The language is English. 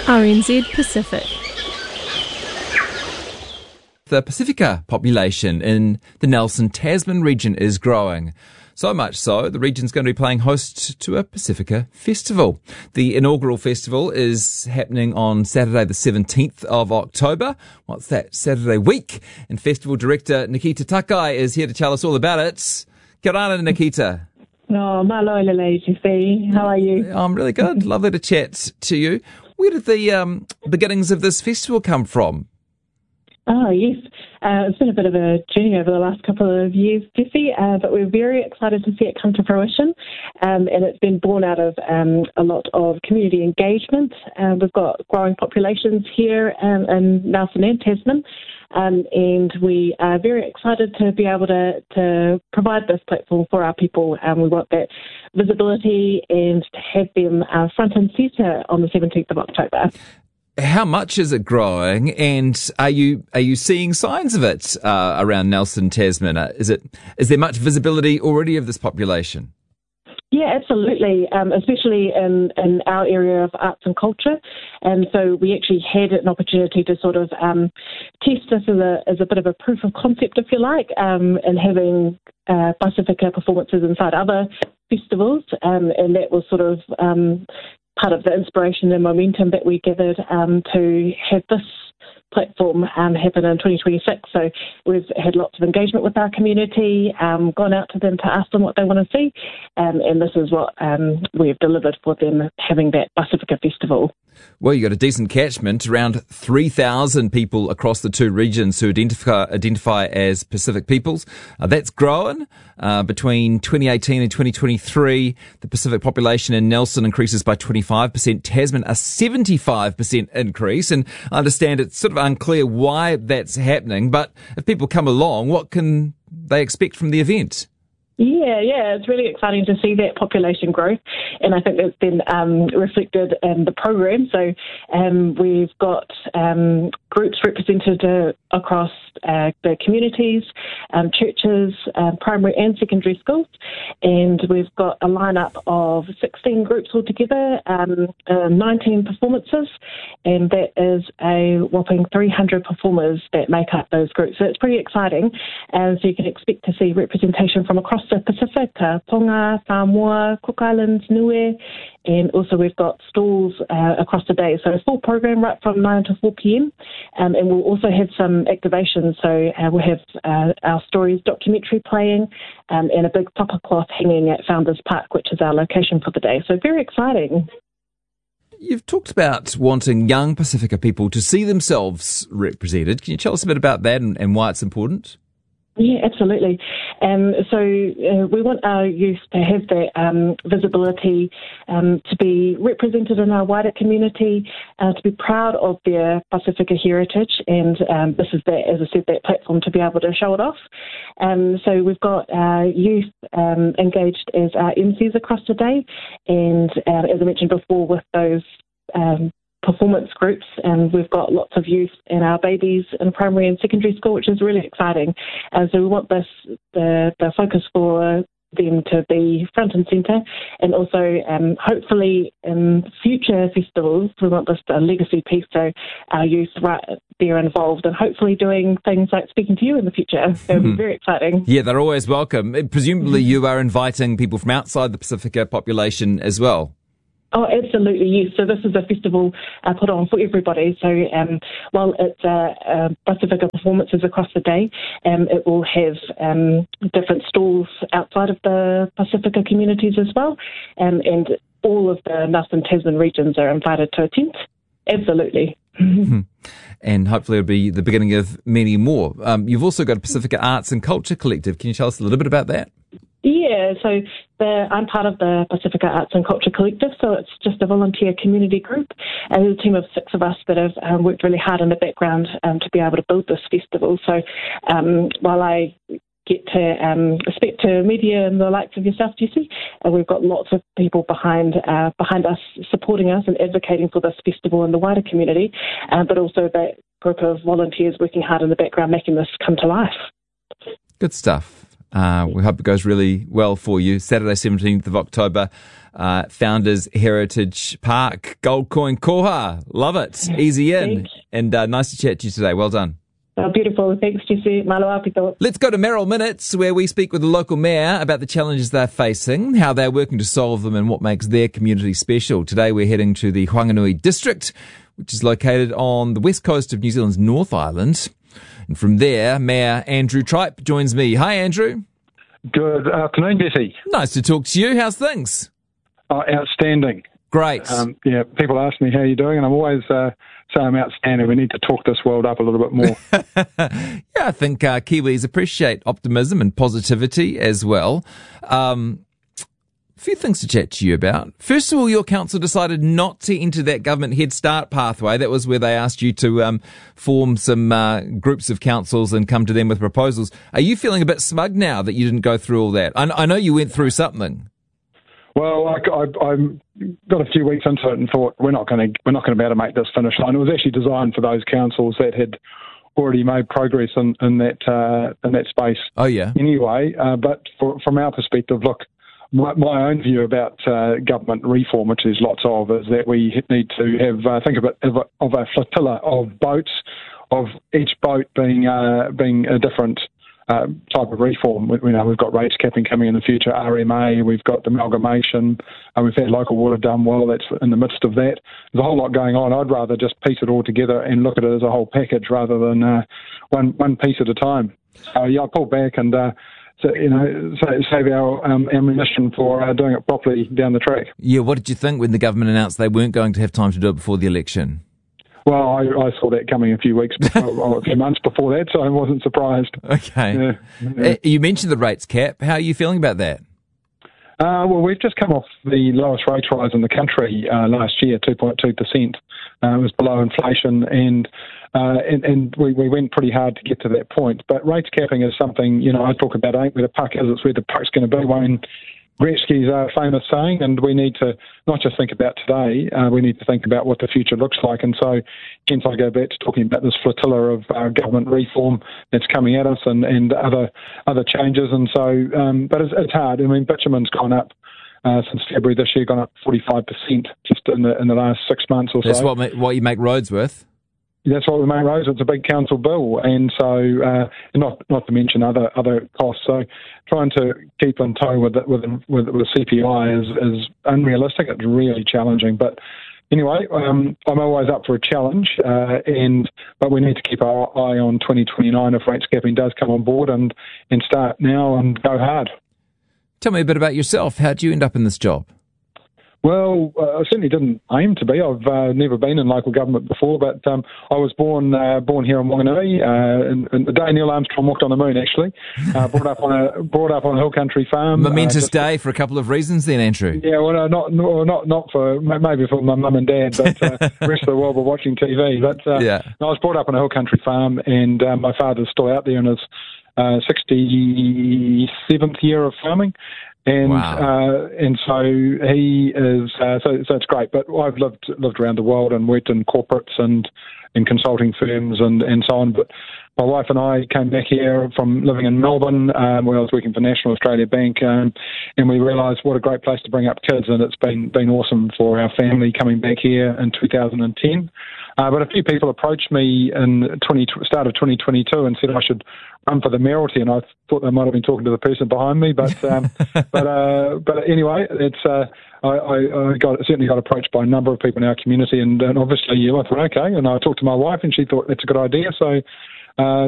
RNZ Pacific. The Pacifica population in the Nelson Tasman region is growing. So much so, the region's going to be playing host to a Pacifica festival. The inaugural festival is happening on Saturday the 17th of October. What's that, Saturday week? And festival director Nikita Takai is here to tell us all about it. Kia ora, Nikita. No, malo lele, JC. How are you? I'm really good. Lovely to chat to you. Where did the beginnings of this festival come from? Oh, yes. It's been a bit of a journey over the last couple of years, Jesse, but we're very excited to see it come to fruition. And it's been born out of a lot of community engagement. We've got growing populations here in Nelson and Tasman. And we are very excited to be able to provide this platform for our people. We want that visibility and to have them front and centre on the 17th of October. How much is it growing, and are you seeing signs of it around Nelson, Tasman? Is there much visibility already of this population? Yeah, absolutely, especially in our area of arts and culture. And so we actually had an opportunity to sort of test this as a bit of a proof of concept, if you like, and having Pacifica performances inside other festivals. And that was sort of part of the inspiration and momentum that we gathered to have this platform happen in 2026. So we've had lots of engagement with our community, gone out to them to ask them what they want to see, and this is what we've delivered for them, having that Pacifica Festival. Well, you got a decent catchment, around 3,000 people across the two regions who identify as Pacific peoples. That's grown. Between 2018 and 2023, the Pacific population in Nelson increases by 25%, Tasman a 75% increase, and I understand it's sort of unclear why that's happening, but if people come along, what can they expect from the event? Yeah, it's really exciting to see that population growth, and I think that's been reflected in the program. So we've got groups represented across the communities, churches, primary and secondary schools, and we've got a lineup of 16 groups altogether, 19 performances, and that is a whopping 300 performers that make up those groups. So it's pretty exciting, so you can expect to see representation from across the Pacific, Tonga, Samoa, Cook Islands, Niue, and also we've got stalls across the day. So a full program right from 9 to 4 p.m. And we'll also have some activations. So we'll have our stories documentary playing and a big papa cloth hanging at Founders Park, which is our location for the day. So very exciting. You've talked about wanting young Pacifica people to see themselves represented. Can you tell us a bit about that and why it's important? Yeah, absolutely. So we want our youth to have that visibility, to be represented in our wider community, to be proud of their Pacifica heritage, and this is that, as I said, that platform to be able to show it off. So we've got our youth engaged as our MCs across the day, and as I mentioned before, with those performance groups, and we've got lots of youth and our babies in primary and secondary school, which is really exciting. So we want the focus for them to be front and centre, and also hopefully in future festivals we want this a legacy piece, so our youth right there involved and hopefully doing things like speaking to you in the future. It would be very exciting. Yeah, they're always welcome. Presumably you are inviting people from outside the Pacifica population as well. Oh, absolutely, yes. So this is a festival put on for everybody. So while it's Pacifica performances across the day, it will have different stalls outside of the Pacifica communities as well. And all of the Nelson Tasman regions are invited to attend. Absolutely. And hopefully it'll be the beginning of many more. You've also got a Pacifica Arts and Culture Collective. Can you tell us a little bit about that? Yeah, so I'm part of the Pacifica Arts and Culture Collective, so it's just a volunteer community group. There's a team of 6 of us that have worked really hard in the background to be able to build this festival. So while I get to speak to media and the likes of yourself, Jesse, we've got lots of people behind us, supporting us and advocating for this festival in the wider community, but also that group of volunteers working hard in the background, making this come to life. Good stuff. We hope it goes really well for you. Saturday, 17th of October, Founders Heritage Park, Gold Coin Koha. Love it. Easy in. And nice to chat to you today. Well done. Oh, beautiful. Thanks, Jesse. Malo apito. Let's go to Merrill Minutes, where we speak with the local mayor about the challenges they're facing, how they're working to solve them, and what makes their community special. Today, we're heading to the Whanganui district, which is located on the west coast of New Zealand's North Island. And from there, Mayor Andrew Tripe joins me. Hi, Andrew. Good afternoon, Jesse. Nice to talk to you. How's things? Outstanding. Great. People ask me how you're doing, and I'm always say I'm outstanding. We need to talk this world up a little bit more. Yeah, I think Kiwis appreciate optimism and positivity as well. A few things to chat to you about. First of all, your council decided not to enter that government Head Start pathway. That was where they asked you to form some groups of councils and come to them with proposals. Are you feeling a bit smug now that you didn't go through all that? I know you went through something. Well, I got a few weeks into it and thought we're not going to be able to make this finish line. It was actually designed for those councils that had already made progress in that space. Oh yeah. Anyway, but from our perspective, look, my own view about government reform, which there's lots of, is that we need to have think of it of a flotilla of boats, of each boat being a different type of reform. We've got rates capping coming in the future, RMA, we've got amalgamation, we've had local water done well, that's in the midst of that. There's a whole lot going on. I'd rather just piece it all together and look at it as a whole package rather than one piece at a time. So yeah, I pulled back and save our ammunition for doing it properly down the track. Yeah, what did you think when the government announced they weren't going to have time to do it before the election? Well, I saw that coming a few weeks or a few months before that, so I wasn't surprised. Okay. Yeah. You mentioned the rates cap. How are you feeling about that? Well, we've just come off the lowest rate rise in the country last year, 2.2%. It was below inflation, and we went pretty hard to get to that point. But rates capping is something, I talk about ain't where the puck is, it's where the puck's going to be. Wayne Gretzky's famous saying, and we need to not just think about today, we need to think about what the future looks like. And so, hence I go back to talking about this flotilla of government reform that's coming at us and other changes. And so, but it's hard. I mean, bitumen's gone up since February this year, gone up 45% just in the last 6 months or so. That's what you make roads with? That's what we make roads. It's a big council bill, and so not to mention other costs. So trying to keep in tow with CPI is unrealistic. It's really challenging. But anyway, I'm always up for a challenge, but we need to keep our eye on 2029 if rates capping does come on board and start now and go hard. Tell me a bit about yourself. How did you end up in this job? Well, I certainly didn't aim to be. I've never been in local government before, but I was born here in Wanganui, and the day Neil Armstrong walked on the moon. Actually, brought up on a hill country farm. Momentous day for a couple of reasons, then, Andrew. Yeah, well, not for maybe for my mum and dad, but the rest of the world were watching TV. But I was brought up on a hill country farm, and my father's still out there in his 67th year of farming. And wow. And so he is so it's great. But I've lived around the world and worked in corporates and in consulting firms and so on. But my wife and I came back here from living in Melbourne, where I was working for National Australia Bank, and we realised what a great place to bring up kids. And it's been awesome for our family coming back here in 2010. But a few people approached me in start of 2022 and said I should run for the mayoralty, and I thought they might have been talking to the person behind me. But but anyway, it's I certainly got approached by a number of people in our community, and obviously I thought okay, and I talked to my wife, and she thought that's a good idea. So